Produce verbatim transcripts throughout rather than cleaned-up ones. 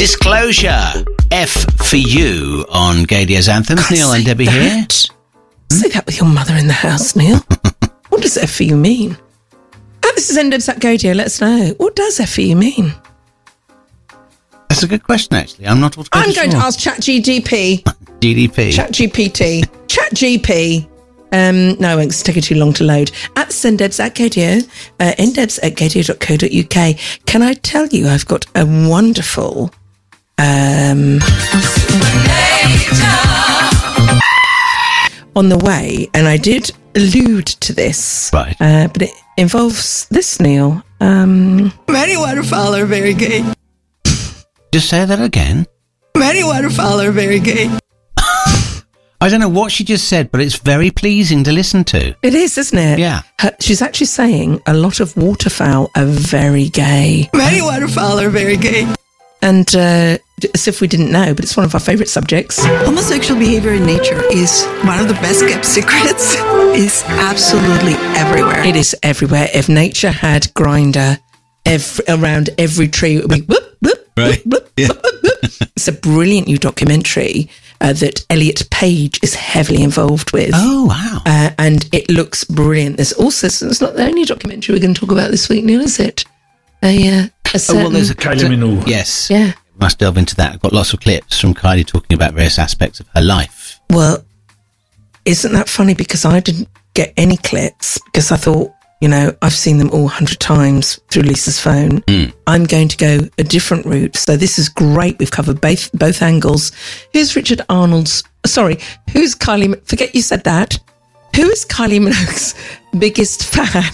Disclosure. F for you on Gadio's Anthems. Neil and Debbie that. here. Say that with your mother in the house, Neil. What does F for you mean? Oh, this is N Debs at Gadio. Let us know. What does F for you mean? That's a good question, actually. I'm not altogether I'm going sure. to ask ChatGPT. G D P. ChatGPT. ChatGP. Um, no, it's taking too long to load. At Ndebs at Gadio, uh, ndebs at gadio dot co dot uk. Can I tell you, I've got a wonderful um, on the way, and I did allude to this, Right. uh, but it involves this, Neil. Um, Many waterfowl are very gay. Just say that again. Many waterfowl are very gay. I don't know what she just said, but it's very pleasing to listen to. it is, isn't it? Yeah. Her, she's actually saying a lot of waterfowl are very gay. Many waterfowl are very gay. And uh, as if we didn't know, but it's one of our favourite subjects. Homosexual behavior in nature is one of the best kept secrets. It's absolutely everywhere. It is everywhere. If nature had Grindr every, around every tree, it would be whoop, whoop, Right. whoop, whoop, Yeah. whoop, whoop. It's a brilliant new documentary uh, that Elliot Page is heavily involved with. Oh, wow. Uh, and it looks brilliant. There's also, it's not the only documentary we're going to talk about this week, Neil, is it? A, uh, a Oh, certain, well, there's a Kylie Minogue. Yes. yeah. Must delve into that. I've got lots of clips from Kylie talking about various aspects of her life. Well, isn't that funny? Because I didn't get any clips because I thought, you know, I've seen them all a hundred times through Lisa's phone. Mm. I'm going to go a different route. So this is great. We've covered both both angles. Who's Richard Arnold's? Sorry, who's Kylie? Forget you said that. Who is Kylie Minogue's biggest fan?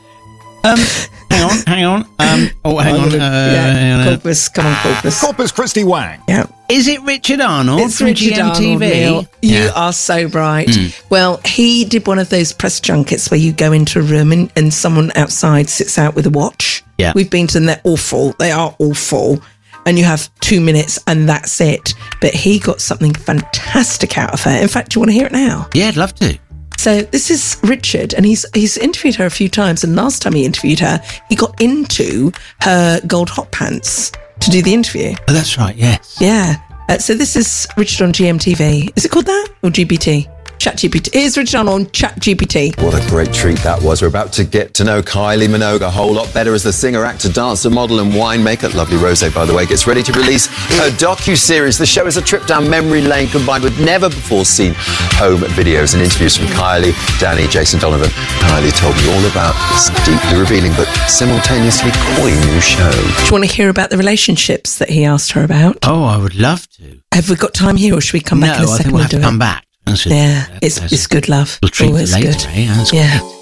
Um, hang on, hang on. Um, oh, hang on. Uh, yeah, hang on. Corpus, come on, Corpus. Corpus Christi Wang. Yeah. Is it Richard Arnold It's from Richard G M T V? Arnold, Neil. You Yeah. are so bright. Well, he did one of those press junkets where you go into a room and, and someone outside sits out with a watch. Yeah. We've been to them. They're awful. They are awful. And you have two minutes and that's it. But he got something fantastic out of her. In fact, do you want to hear it now? Yeah, I'd love to. So this is Richard, and he's he's interviewed her a few times. And last time he interviewed her, he got into her gold hot pants to do the interview. Oh, that's right, yes. Yeah. Uh, so this is Richard on G M T V. Is it called that? Or G P T? Chat G P T. Here's Richard on Chat G P T. What a great treat that was. We're about to get to know Kylie Minogue a whole lot better as the singer, actor, dancer, model and winemaker. Lovely Rosé, by the way, gets ready to release her docu-series. The show is a trip down memory lane combined with never-before-seen home videos and interviews from Kylie, Danny, Jason Donovan. Kylie told me all about this deeply revealing but simultaneously coy new show. Do you want to hear about the relationships that he asked her about? Oh, I would love to. Have we got time here, or should we come no, back in a I second think we'll and have do to it? come back. Yeah, it's That's it's good love. a little treat for Always later, good. eh? That's Yeah. great.